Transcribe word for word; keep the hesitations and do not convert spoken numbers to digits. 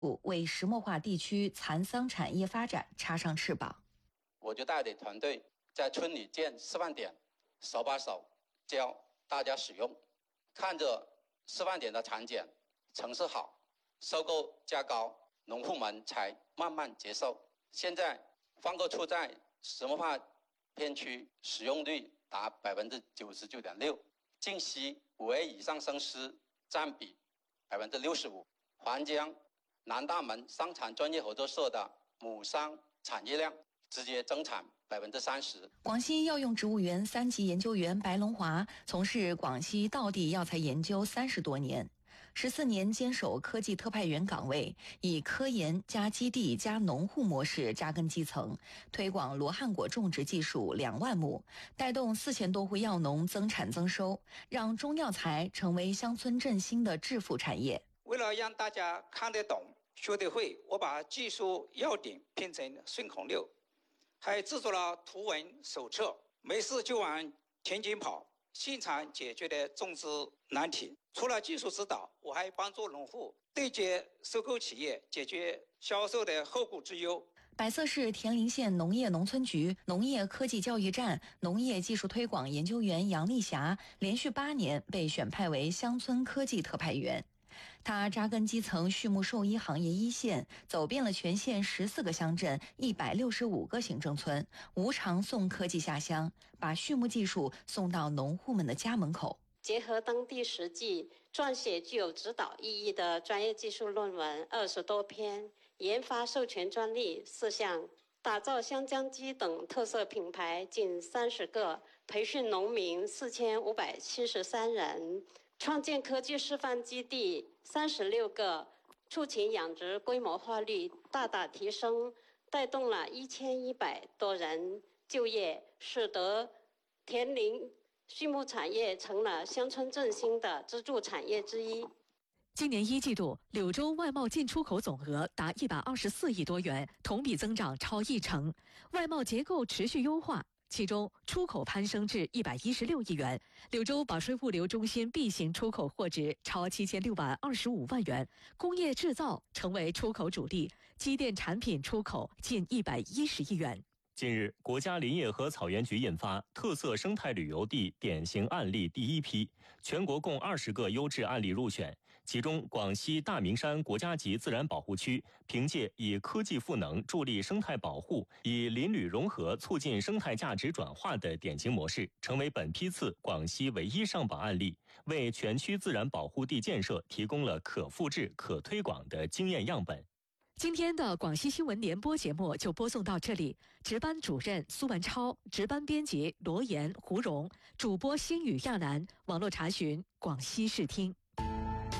为石墨化地区蚕桑产业发展插上翅膀。 我就带领团队在村里建示范点，手把手教大家使用，看着示范点的产检成色好，收购价高，农户们才慢慢接受。现在放购处在石墨化片区使用率达百分之九十九点六，晋西五 A 以上生丝占比百分之六十五，环江南大门桑蚕专业合作社的母桑产业量直接增产百分之三十。 广西药用植物园三级研究员白龙华从事广西道地药材研究三十多年，十四年坚守科技特派员岗位，以科研加基地加农户模式扎根基层，推广罗汉果种植技术两万亩，带动四千多户药农增产增收，让中药材成为乡村振兴的致富产业。 为了让大家看得懂、学得会，我把技术要点拼成顺口溜，还制作了图文手册，没事就往田间跑，现场解决的种植难题。除了技术指导，我还帮助农户对接收购企业，解决销售的后顾之忧。 百色市田林县农业农村局农业科技教育站农业技术推广研究员杨丽霞连续八年被选派为乡村科技特派员。他扎根基层畜牧兽医行业一线，走遍了全县十四个乡镇、一百六十五个行政村，无偿送科技下乡，把畜牧技术送到农户们的家门口。 结合当地实际，撰写具有指导意义的专业技术论文二十多篇，研发授权专利四项，打造香江鸡等特色品牌近三十个，培训农民四千五百七十三人，创建科技示范基地三十六个，畜禽养殖规模化率大大提升，带动了一千一百多人就业，使得田林畜牧产业成了乡村振兴的支柱产业之一。 今年一季度，柳州外贸进出口总额达一百二十四亿多元，同比增长超一成，外贸结构持续优化。其中，出口攀升至一百一十六亿元，柳州保税物流中心 B 型出口货值超七千六百二十五万元，工业制造成为出口主力，机电产品出口近一百一十亿元。 近日，国家林业和草原局印发特色生态旅游地典型案例第一批，全国共二十个优质案例入选。其中，广西大明山国家级自然保护区凭借以科技赋能助力生态保护，以林旅融合促进生态价值转化的典型模式，成为本批次广西唯一上榜案例，为全区自然保护地建设提供了可复制、可推广的经验样本。 今天的广西新闻联播节目就播送到这里，值班主任苏文超，值班编辑罗岩、胡荣，主播星宇亚楠，网络查询广西视听。